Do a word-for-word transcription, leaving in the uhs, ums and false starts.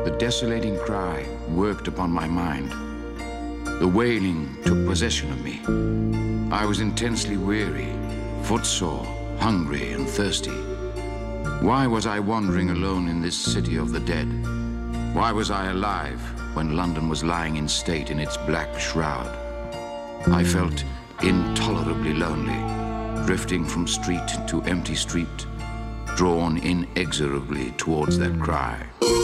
the desolating cry worked upon my mind. The wailing took possession of me. I was intensely weary, footsore, hungry and thirsty. Why was I wandering alone in this city of the dead? Why was I alive when London was lying in state in its black shroud? I felt intolerably lonely, drifting from street to empty street, drawn inexorably towards that cry.